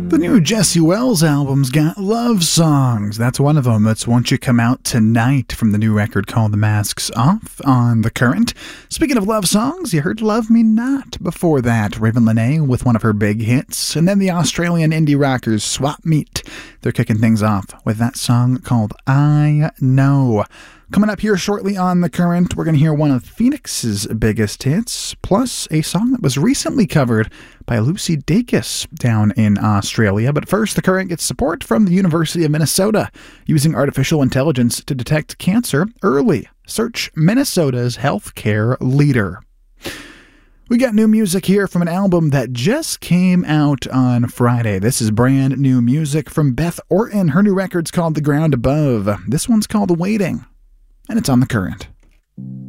The new Jesse Wells album's got love songs. That's one of them. It's Won't You Come Out Tonight from the new record called The Masks Off on The Current. Speaking of love songs, you heard Love Me Not before that. Raven Lenae with one of her big hits. And then the Australian indie rockers Swap Meat. They're kicking things off with that song called I Know. Coming up here shortly on The Current, we're going to hear one of Phoenix's biggest hits, plus a song that was recently covered by Lucy Dacus down in Australia. But first, The Current gets support from the University of Minnesota, using artificial intelligence to detect cancer early. Search Minnesota's healthcare leader. We got new music here from an album that just came out on Friday. This is brand new music from Beth Orton. Her new record's called The Ground Above. This one's called Waiting. And it's on The Current.